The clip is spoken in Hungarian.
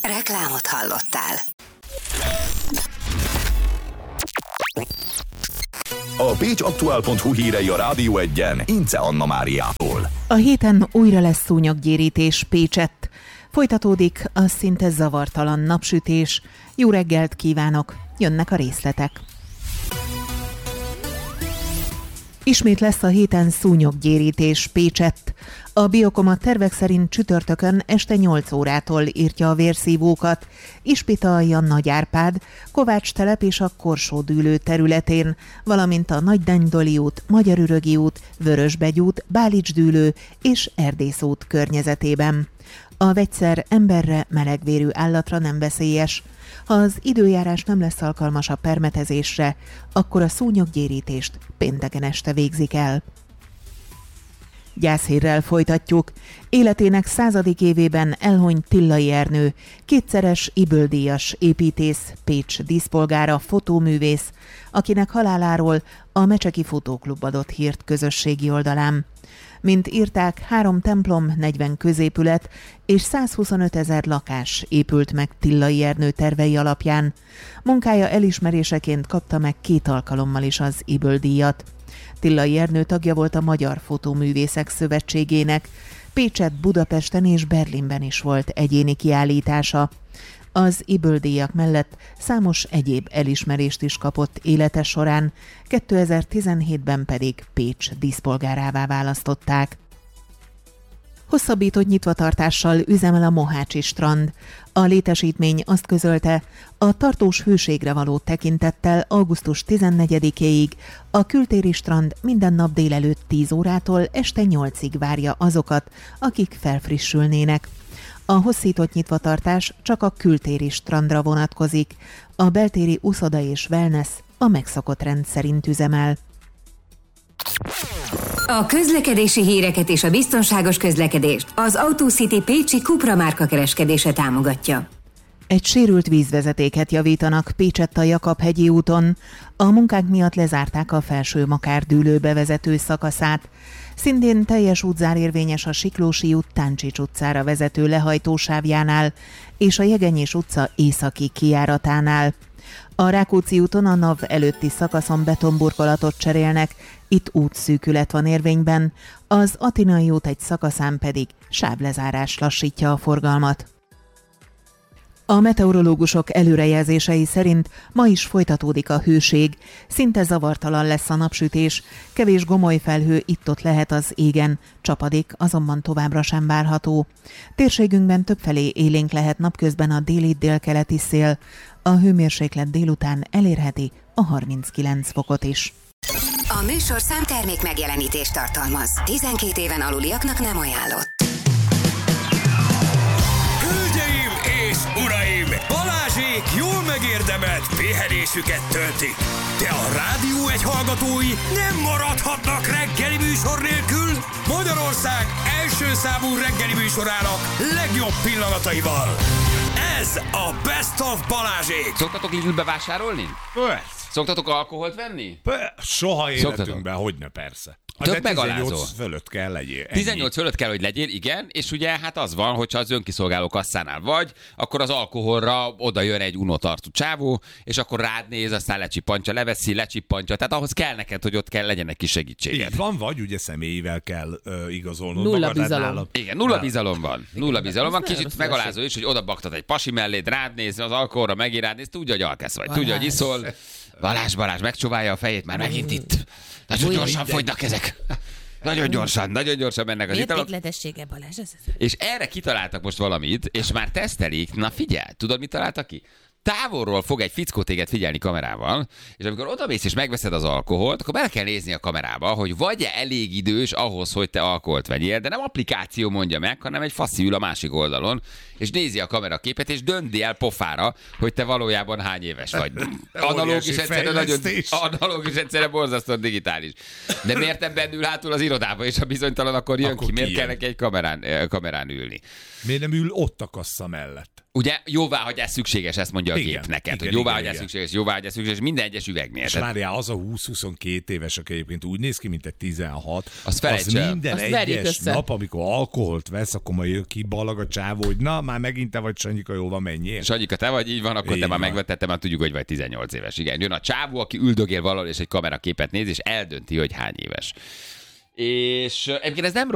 Reklámot hallottál. A pécsaktuál.hu hírei a Rádió 1-en Ince Anna Máriától. A héten újra lesz szúnyoggyérítés Pécsett. Folytatódik a szinte zavartalan napsütés. Jó reggelt kívánok! Jönnek a részletek. Ismét lesz a héten szúnyoggyérítés Pécsett. A Biokom a tervek szerint csütörtökön este 8 órától írtja a vérszívókat Ispita-alja Nagy Árpád, Kovács telep és a Korsó-dűlő területén, valamint a Nagydánydoli út, Magyarürögi út, Vörösbegy út, Bálics-dűlő és Erdész út környezetében. A vegyszer emberre, melegvérű állatra nem veszélyes. Ha az időjárás nem lesz alkalmas a permetezésre, akkor a szúnyoggyérítést pénteken este végzik el. Gyászhírrel folytatjuk. Életének 100. évében elhunyt Tillai Ernő, kétszeres Ybl-díjas építész, Pécs díszpolgára, fotóművész, akinek haláláról a Mecseki Fotóklub adott hírt közösségi oldalán. Mint írták, 3 templom, 40 középület és 125 000 lakás épült meg Tillai Ernő tervei alapján. Munkája elismeréseként kapta meg 2 alkalommal is az Ybl-díjat. Tillai Ernő tagja volt a Magyar Fotóművészek Szövetségének, Pécsett, Budapesten és Berlinben is volt egyéni kiállítása. Az Ybl-díjak mellett számos egyéb elismerést is kapott élete során, 2017-ben pedig Pécs díszpolgárává választották. Hosszabbított nyitvatartással üzemel a Mohácsi strand. A létesítmény azt közölte, a tartós hőségre való tekintettel augusztus 14-éig a kültéri strand minden nap délelőtt 10 órától este 8-ig várja azokat, akik felfrissülnének. A hosszított nyitvatartás csak a kültéri strandra vonatkozik, a beltéri uszoda és wellness a megszokott rend szerint üzemel. A közlekedési híreket és a biztonságos közlekedést az AutoCity pécsi Cupra márka kereskedése támogatja. Egy sérült vízvezetéket javítanak Pécsett a Jakab-hegyi úton. A munkák miatt lezárták a Felső Makár-dűlő bevezető szakaszát. Szintén teljes útzár érvényes a Siklósi út Táncsics utcára vezető lehajtósávjánál és a Jegenyés utca északi kijáratánál. A Rákóczi úton a NAV előtti szakaszon betonburkolatot cserélnek, itt útszűkület van érvényben, az Atinai út egy szakaszán pedig sávlezárás lassítja a forgalmat. A meteorológusok előrejelzései szerint ma is folytatódik a hőség, szinte zavartalan lesz a napsütés, kevés gomoly felhő itt-ott lehet az égen, csapadék azonban továbbra sem várható. Térségünkben többfelé élénk lehet napközben a déli-délkeleti szél, a hőmérséklet délután elérheti a 39 fokot is. A műsorszám termék megjelenítést tartalmaz. 12 éven aluliaknak nem ajánlott. Hölgyeim és uraim! Balázsék jól megérdemelt pihenésüket töltik. De a Rádió 1 hallgatói nem maradhatnak reggeli műsor nélkül. Magyarország első számú reggeli műsorának legjobb pillanataival. Ez a Best of Balázsék. Szoktatok Lidlbe vásárolni? Persze. Szoktatok alkoholt venni? Soha életünkben, hogyne persze. Tök megalázó. 18 fölött kell legyél. 18 fölött kell, hogy legyél, igen, és ugye hát az van, hogyha az önkiszolgáló kasszánál vagy, akkor az alkoholra oda jön egy unotartú csávó, és akkor rád néz, aztán lecsippantja, leveszi, lecsippantja, tehát ahhoz kell neked, hogy ott kell legyen egy kis segítséged. Így van, vagy ugye személyivel kell igazolnod. Nulla bizalom. Igen, nulla bizalom van. Nulla bizalom van, kicsit megalázó is, hogy oda baktad egy pasi melléd, rád néz, az alkoholra megint rád néz, tudja, hogy alkesz vagy, tudja, hogy iszol. Balázs megcsóválja a fejét, már megint itt. Nagyon gyorsan fogynak ezek. Nagyon gyorsan mennek az italok. Mértékletessége, Balázs. És erre kitaláltak most valamit, és már tesztelik. Na figyelj, tudod, mit találtak ki? Távolról fog egy fickó téged figyelni kamerával, és amikor odamész és megveszed az alkoholt, akkor bele kell nézni a kamerába, hogy vagy-e elég idős ahhoz, hogy te alkoholt vegyél, de nem applikáció mondja meg, hanem egy faszi ül a másik oldalon, és nézi a kameraképet, és dönti el pofára, hogy te valójában hány éves vagy. Analóg is egyszerre borzasztóan digitális. De miért nem bennül hátul az irodába, és ha bizonytalan, akkor jön ki. Miért kell neki egy kamerán ülni? Miért nem ül ott a kassa mellett? Ugye jóváhagyás szükséges, ezt mondja a Igen, gép neked, igen, hogy jóváhagyás igen. szükséges, jóváhagyás szükséges minden egyes üvegnél. És Tehát várjál, az a 20-22 éves, aki egyébként úgy néz ki, mint egy 16, Azt felejts el. minden Azt verjék egyes össze. nap, amikor alkoholt vesz, akkor majd jön ki ballag a csávó, hogy na, már megint te vagy, Sanyika, jó van, menjél. Sanyika, te vagy, így van, akkor Így te már van. megvetted, te már tudjuk, hogy vagy 18 éves. Igen, jön a csávó, aki üldögél valahol, és egy kameraképet néz, és eldönti, hogy hány éves. És egyébként ez nem